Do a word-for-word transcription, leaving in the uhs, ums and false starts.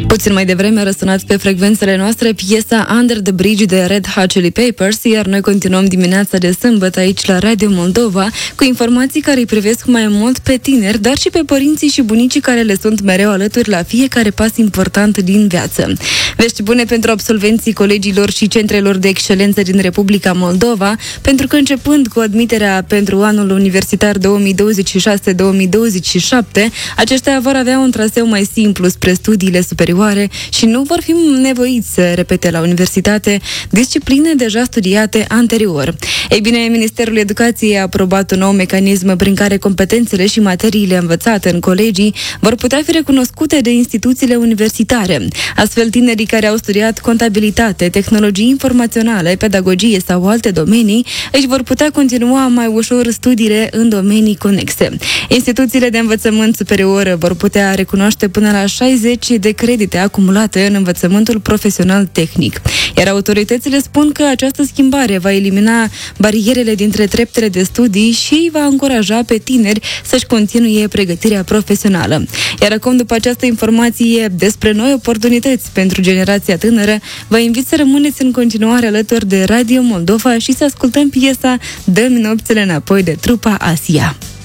Puțin mai devreme a răsunat pe frecvențele noastre piesa Under the Bridge de Red Hot Chili Peppers, iar noi continuăm dimineața de sâmbătă aici la Radio Moldova cu informații care îi privesc mai mult pe tineri, dar și pe părinții și bunicii care le sunt mereu alături la fiecare pas important din viață. Vești bune pentru absolvenții colegiilor și centrelor de excelență din Republica Moldova, pentru că începând cu admiterea pentru anul universitar două mii douăzeci și șase două mii douăzeci și șapte, aceștia vor avea un traseu mai simplu spre studiile superioare și nu vor fi nevoiți să repete la universitate discipline deja studiate anterior. Ei bine, Ministerul Educației a aprobat un nou mecanism prin care competențele și materiile învățate în colegii vor putea fi recunoscute de instituțiile universitare. Astfel, tinerii care au studiat contabilitate, tehnologii informaționale, pedagogie sau alte domenii își vor putea continua mai ușor studiile în domenii conexe. Instituțiile de învățământ superior vor putea recunoaște până la șaizeci de credite acumulate în învățământul profesional tehnic. Iar autoritățile spun că această schimbare va elimina barierele dintre treptele de studii și va încuraja pe tineri să-și continue pregătirea profesională. Iar acum, după această informație despre noi oportunități pentru generația tânără, vă invit să rămâneți în continuare alături de Radio Moldova și să ascultăm piesa Dă-mi nopțile înapoi de trupa Asia.